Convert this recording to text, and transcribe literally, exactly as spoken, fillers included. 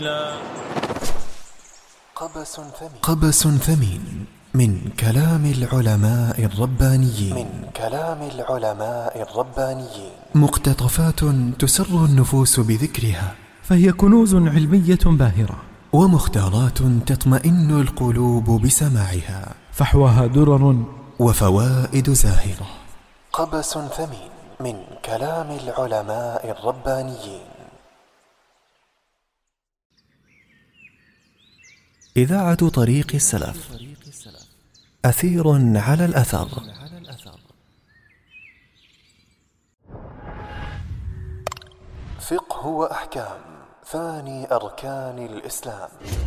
قبس ثمين, قبس ثمين من كلام العلماء الربانيين من كلام العلماء الربانيين مقتطفات تسر النفوس بذكرها، فهي كنوز علمية باهرة، ومختارات تطمئن القلوب بسماعها، فحواها درر وفوائد زاهرة. قبس ثمين من كلام العلماء الربانيين. إذاعة طريق السلف، أثير على الأثر. فقه وأحكام ثاني أركان الإسلام.